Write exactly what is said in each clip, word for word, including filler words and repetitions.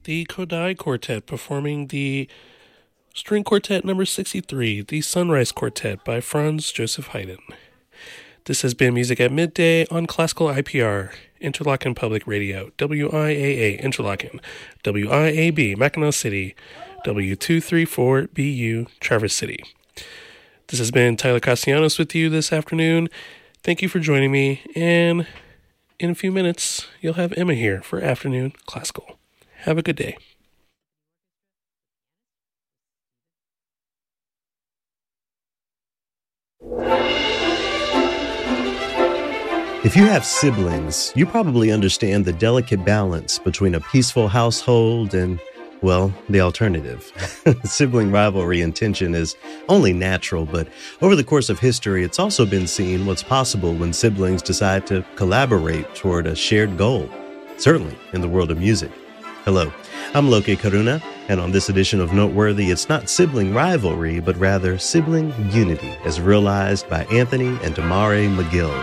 the Kodai Quartet performing the String Quartet number sixty-three, the Sunrise Quartet by Franz Joseph Haydn. This has been Music at Midday on Classical I P R, Interlochen Public Radio, W I A A Interlochen, W I A B Mackinac City, W two thirty-four B U Traverse City. This has been Tyler Castellanos with you this afternoon. Thank you for joining me, and in a few minutes, you'll have Emma here for Afternoon Classical. Have a good day. If you have siblings, you probably understand the delicate balance between a peaceful household and, well, the alternative. Sibling rivalry and tension is only natural, but over the course of history, it's also been seen what's possible when siblings decide to collaborate toward a shared goal, certainly in the world of music. Hello, I'm Loke Karuna, and on this edition of Noteworthy, it's not sibling rivalry, but rather sibling unity, as realized by Anthony and Damare McGill.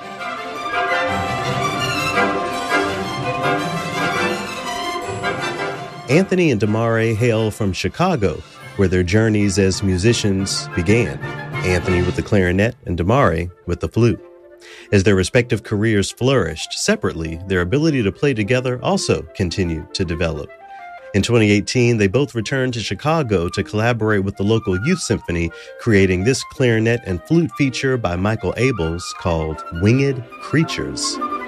Anthony and Damare hail from Chicago, where their journeys as musicians began, Anthony with the clarinet and Damare with the flute. As their respective careers flourished separately, their ability to play together also continued to develop. In twenty eighteen, they both returned to Chicago to collaborate with the local youth symphony, creating this clarinet and flute feature by Michael Abels called Winged Creatures.